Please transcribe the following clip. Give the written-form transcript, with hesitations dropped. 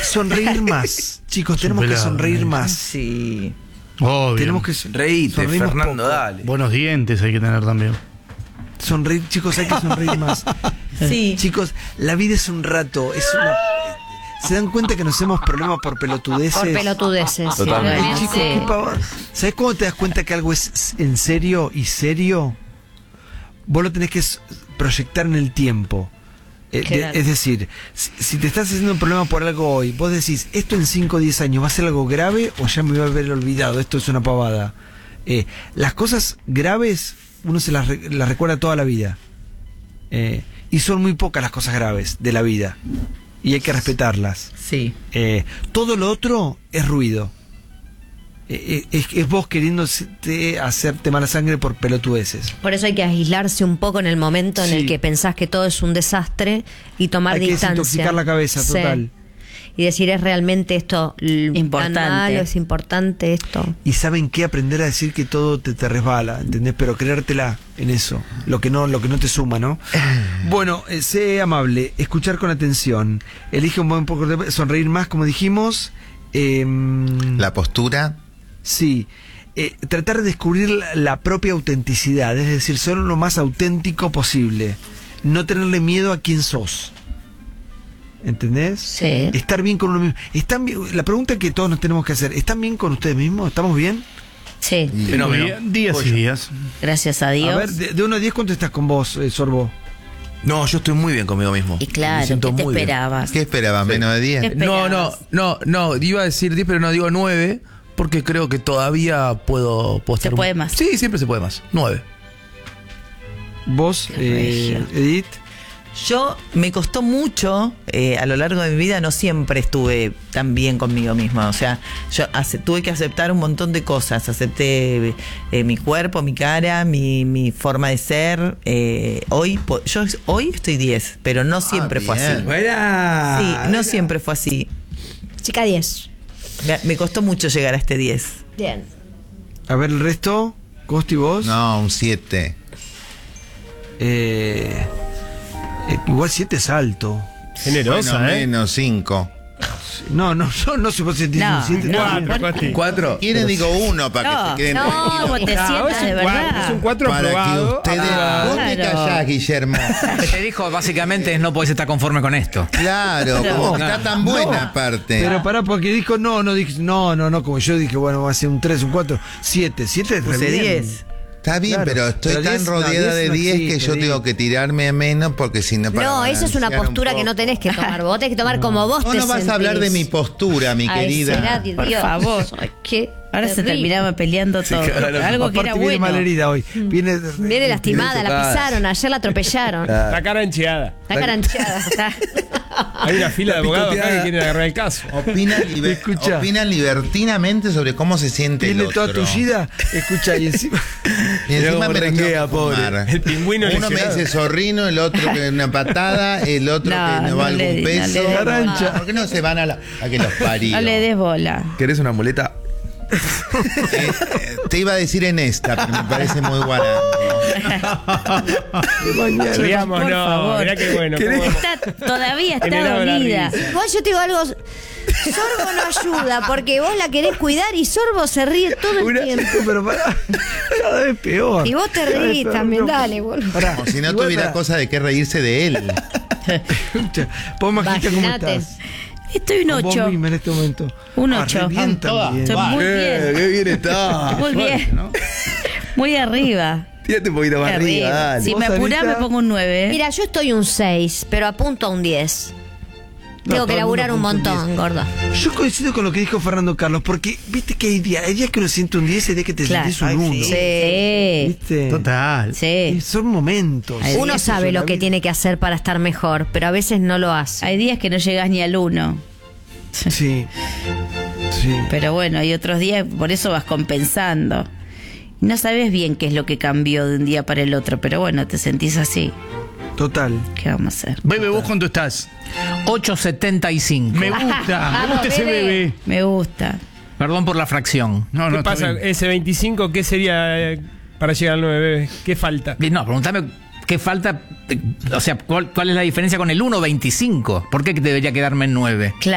sonreír más. Chicos, tenemos que sonreír más. Sí. Obvio. Tenemos que Reíte, sonreímos Fernando, poco. dale. Buenos dientes hay que tener también. Sonreír, chicos, hay que sonreír más. Sí. Chicos, la vida es un rato, ¿se dan cuenta que nos hacemos problemas por pelotudeces? Por pelotudeces. Sí, Totalmente. Ay, chicos, qué pavada. ¿Sabes cómo te das cuenta que algo es en serio y serio? Vos lo tenés que proyectar en el tiempo. Claro. Es decir, si te estás haciendo un problema por algo hoy, vos decís, esto en 5 o 10 años va a ser algo grave o ya me va a haber olvidado, esto es una pavada. Las cosas graves uno se las recuerda toda la vida. Y son muy pocas las cosas graves de la vida. Y hay que respetarlas. Sí. Todo lo otro es ruido. Es vos queriendo hacerte mala sangre por pelotudeces. Por eso hay que aislarse un poco en el momento en Sí. el que pensás que todo es un desastre y tomar Hay que distancia. desintoxicar la cabeza, Sí. total. Y decir, ¿es realmente esto Importante. tan malo? ¿Es importante esto? Y saben qué, aprender a decir que todo te resbala, ¿entendés? Pero creértela en eso, lo que no te suma, ¿no? Bueno, sé amable, escuchar con atención, elige un buen poco de sonreír más, como dijimos. La postura. Sí, tratar de descubrir la propia autenticidad, es decir, ser lo más auténtico posible, no tenerle miedo a quién sos. ¿Entendés? Sí. Estar bien con uno mismo. La pregunta que todos nos tenemos que hacer, ¿están bien con ustedes mismos? ¿Estamos bien? Sí, Días y días. Gracias a Dios. A ver, de 1 a 10, ¿cuánto estás con vos, Sorbo? No, yo estoy muy bien conmigo mismo. Y Me claro, siento ¿qué te muy bien. esperabas? ¿Qué esperaba? ¿Menos de 10? ¿Qué esperabas? No, iba a decir 10, pero no, digo 9, porque creo que todavía puedo estar puede más. Sí, siempre se puede más. 9. ¿Vos, Edith? Yo me costó mucho a lo largo de mi vida, no siempre estuve tan bien conmigo misma. O sea, yo tuve que aceptar un montón de cosas. Acepté mi cuerpo, mi cara, mi forma de ser. Hoy estoy 10, pero no siempre fue así. ¡Buena! Sí, no siempre fue así. chica 10. Me costó mucho llegar a este 10. Bien. A ver, el resto, Costi, vos. No, un 7. Igual 7 es alto. Generosa, Bueno, menos 5. No, yo no sé por si tiene un 7. Cuatro. 4. ¿Quieren? Digo 1 para que se queden No, tranquilos. vos te sientas de verdad. Es un 4 Para que aprobado. ustedes... Vos te Claro. callás, Guillermo. Te dijo básicamente no podés estar conforme con esto. Claro, como que está tan buena aparte. Pero pará, porque dijo no, como yo dije, bueno, va a ser un 3, un 4, 7 es re Puse bien. 10. Está bien, Claro, pero estoy pero tan 10 no, rodeada 10 de no 10 que existe, yo Edith. tengo que tirarme a menos porque si no... para No, eso es una balancear un postura que poco. no tenés que tomar. Vos tenés que tomar como vos Vos te no vas a hablar de sentís. mi postura, mi Ay, querida. será, Dios. Por favor. Ay, qué Ahora se terrible. terminaba peleando todo. claro. Algo que Aparte era viene bueno. mal herida hoy. Viene lastimada, la pisaron, ayer la atropellaron. La cara encheada. Está carancheada. Hay una fila de abogados acá que quieren agarrar el caso. Escucha. Opinan libertinamente sobre cómo se siente Viene el otro. toda tullida, escucha, y encima... Y encima cómo me lo renguea, tengo que pobre. fumar. El pingüino Uno me lesionado. dice zorrino, el otro que una patada, el otro No, que no va no le algún di, no peso. le di. Arancha. ¿Por qué no se van a que los parí? No le des bola. ¿Querés una muleta? Te iba a decir en esta, pero me parece muy guarango. Digamos, Por no, favor. mirá qué bueno. cómo- Todavía está Generaba la dolida. risa. Igual yo te digo algo. Sorbo no ayuda porque vos la querés cuidar y Sorbo se ríe todo el tiempo. Pero pará, cada vez peor. Y vos te Cada vez reís peor. también, No, dale, boludo. pará. Como si no Igual tuviera pará. cosa de qué reírse de él. Escucha, vos Majita, ¿cómo Imagínate. estás? Estoy un Con vos 8. misma en este momento. Un Ah, 8. re bien también. Estoy muy bien. ¡Qué bien está! Muy bien. Muy arriba. Tírate un poquito más arriba, Arriba. dale. Si ¿Vos, me apurás Anita? me pongo un 9. Mira, yo estoy un 6, pero apunto a un 10. No, Tengo todo que el laburar un mundo apunta montón, un gordo. Yo coincido con lo que dijo Fernando Carlos, porque viste que hay días que uno siente un 10 y hay días que te Claro. sentís un Ay, 1. sí. ¿Viste? Total. Y Sí. son momentos. Uno Eso sabe es la lo que vida. tiene que hacer para estar mejor, pero a veces no lo hace. Hay días que no llegas ni al 1. Sí. Sí. Pero bueno, hay otros días, por eso vas compensando. No sabes bien qué es lo que cambió de un día para el otro, pero bueno, te sentís así. Total. ¿Qué vamos a hacer? Bebe, ¿vos cuánto estás? 8.75. Me gusta ese bebé. Me gusta. Perdón por la fracción. No, ¿Qué no, está pasa? bien. Ese 25, ¿qué sería para llegar al 9, bebé? ¿Qué falta? No, pregúntame qué falta. O sea, ¿cuál es la diferencia con el 1.25? ¿Por qué debería quedarme en 9? Claro.